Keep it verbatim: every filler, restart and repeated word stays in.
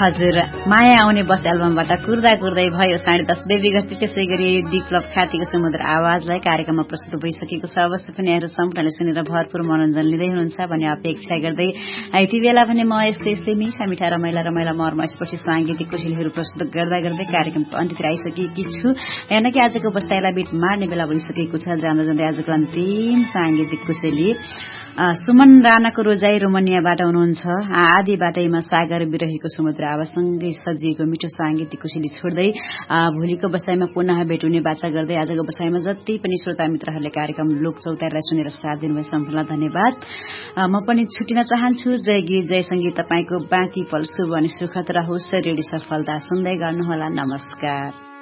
हजुर माया आउने बस एल्बमबाट कुर्दा कुर्दै भयो साढे दस देवी गस्ती त्यसै गरी दिक्लप ख्यातिको समुद्र आवाजलाई कार्यक्रममा प्रस्तुत भइसकेको छ। अवश्य पनि यहाँहरू सम्पूर्णले सुनेर भरपूर मनोरञ्जन लिँदै हुनुहुन्छ भन्ने अपेक्षा गर्दै यति बेला भने म यस्तै यस्तै मिठा मिठा रमाइला रमाइला मर्मस्पर्शी साङ्गीतिक कोसेलीहरू प्रस्तुत गर्दा गर्दै कार्यक्रमको अन्त्यतिर आइसकेकी छु। हेर्न कि आजको बसाइलाई बिट मार्ने बेला भइसकेको छ। जाँदा जाँदै आजको अन्तिम साङ्गीतिक कोसेली सुमन राणाको रोजाई रोमनियाबाट हुनुहुन्छ। आधी बाटैमा सागर बिरहेको समुद्र आवाजसँगै सजिएको मिठो साङ्गीतिक कोसेली छोड्दै भोलिको बसाइमा पुनः भेट हुने बाचा गर्दै आजको बसाइमा जति पनि श्रोता मित्रहरूले कार्यक्रम लोक चौतारीलाई सुनेर साथ दिनुभयो सम्पूर्णलाई धन्यवाद। म पनि छुटिन चाहन्छु। जय गीत जय सङ्गीत तपाईँको बाँकी पल शुभ अनि सुखद रहोस्। रेडियो सफलता सुन्दै गर्नुहोला। नमस्कार।